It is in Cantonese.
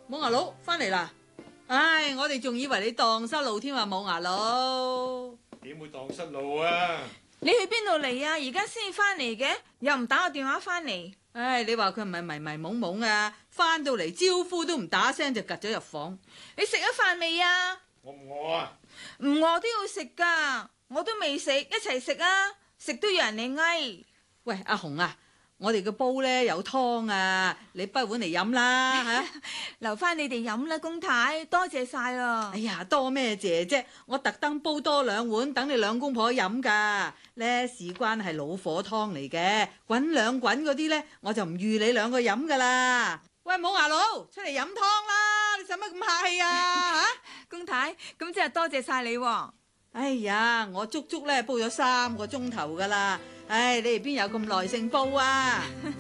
冇牙佬翻嚟啦！唉，我哋仲以為你蕩失路添啊，冇牙佬。 點會蕩失路啊？ 你去邊度嚟啊？而家先翻嚟嘅，又唔打個電話翻嚟。 唉，你話佢唔係迷迷懵懵啊？翻到嚟招呼都唔打聲就趌咗入房。 你食咗飯未啊？ 我唔餓啊！ 唔餓都要食噶，我都未食，一齊食啊！食都要人嚟嗌。 喂，阿紅啊，我哋個煲呢有湯啊，你不碗嚟飲啦吓。 留翻你哋飲啦，公太，多謝晒啦。 哎呀，多咩謝啫？我特登煲多2碗，等你兩公婆飲噶。呢事關係老火湯嚟嘅，滾兩滾嗰啲呢，我就唔預你兩個飲噶啦。喂，冇牙佬，出嚟飲湯啦！你使乜咁客氣啊？ 公太，咁真係多謝晒你喎。 哎呀，我足足呢煲咗3個鐘頭噶啦。唉，你哋邊有咁耐性煲啊？